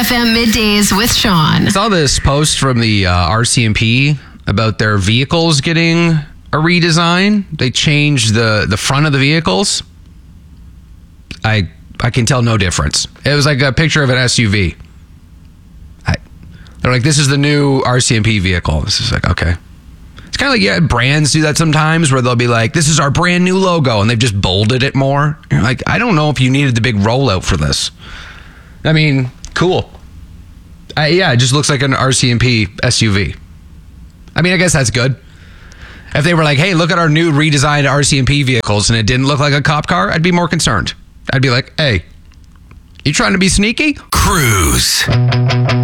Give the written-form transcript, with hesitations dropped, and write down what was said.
FM Middays with Sean. I saw this post from the RCMP about their vehicles getting a redesign. They changed the front of the vehicles. I can tell no difference. It was like a picture of an SUV. They're like, this is the new RCMP vehicle. This is like, okay. It's kind of like, yeah, brands do that sometimes where they'll be like, this is our brand new logo, and they've just bolded it more. You're like, I don't know if you needed the big rollout for this. I mean, cool. Yeah, it just looks like an RCMP SUV. I mean, I guess that's good. If they were like, hey, look at our new redesigned RCMP vehicles, and it didn't look like a cop car, I'd be more concerned. I'd be like, hey, you trying to be sneaky? Cruise.